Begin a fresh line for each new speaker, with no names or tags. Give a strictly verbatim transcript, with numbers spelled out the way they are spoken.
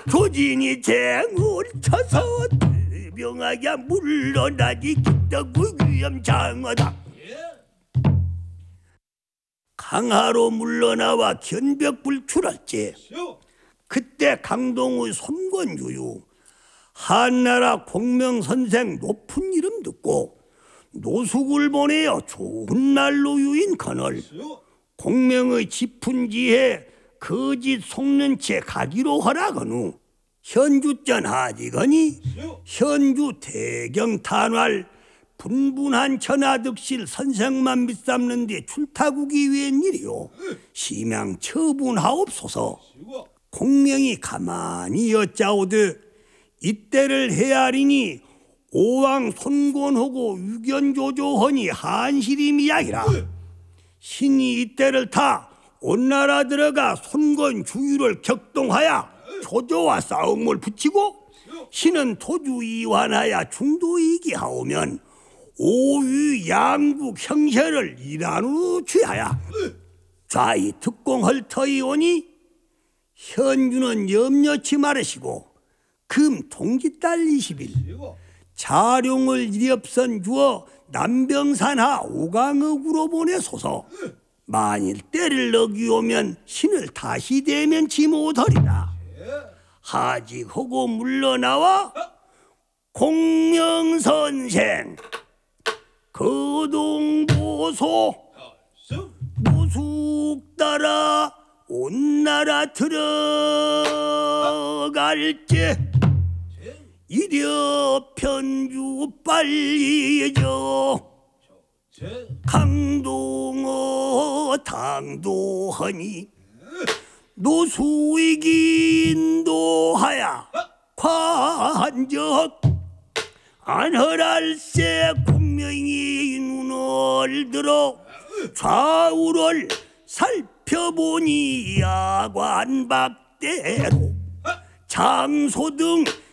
조진이 쟁을 쳐서 명하게 물러나지 기떡구 위험 장어다. 강하로 물러나와 견벽불출할지. 그때 강동의 손권주유 한나라 공명선생 높은 이름 듣고 노숙을 보내어 좋은 날로 유인커널 공명의 짚은 지에 거짓 속는 채 가기로 허락한 후 현주전 하지거니 현주 대경탄활 분분한 천하득실 선생만 밑삼는 데 출타구기 위한 일이요 심양 처분하옵소서. 공명이 가만히 여짜오되 이때를 헤아리니 오왕 손권하고 유견조조하니 한시림이야기라. 신이 이때를 타 온나라 들어가 손권 주유를 격동하여 조조와 싸움을 붙이고 신은 토주 이완하여 중도이기하오면 오유 양국 형세를 일한으로 취하여 좌이 특공할 터이 오니 현주는 염려치 말으시고 금 동짓달 이십 일 자룡을 이렵선 주어 남병산하 오강읍으로 보내소서. 만일 때를 어기오면 신을 다시 대면치 못하리라. 하직하고 물러나와 공명선생 거동보소 무숙 따라 온나라 들어갈지 이려 편주 빨리 져 강동어 당도하니 노수익이 인도하야 관적 안허랄세 공명이 눈을 들어 좌우를 살펴보니 야관박대로 장소 등